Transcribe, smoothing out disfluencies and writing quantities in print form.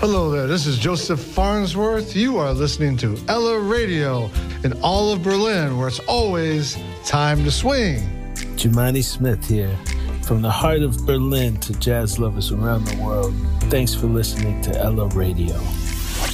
Hello there, this is Joseph Farnsworth. You are listening to Ella Radio in all of Berlin, where it's always time to swing. Jemani Smith here, from the heart of Berlin to jazz lovers around the world. Thanks for listening to Ella Radio.